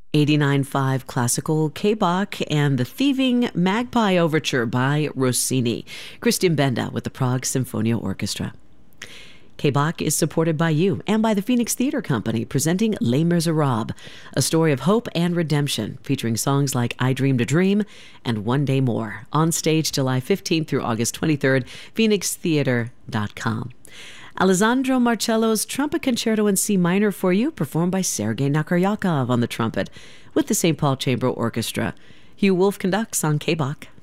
89.5 Classical K-Bach and the Thieving Magpie Overture by Rossini. Christian Benda with the Prague Symphonia Orchestra. K-Bach is supported by you and by the Phoenix Theater Company, presenting Les Miserables, a story of hope and redemption, featuring songs like I Dreamed a Dream and One Day More. On stage July 15th through August 23rd, phoenixtheater.com. Alessandro Marcello's Trumpet Concerto in C minor for you, performed by Sergei Nakaryakov on the trumpet, with the St. Paul Chamber Orchestra. Hugh Wolf conducts on K-Bach.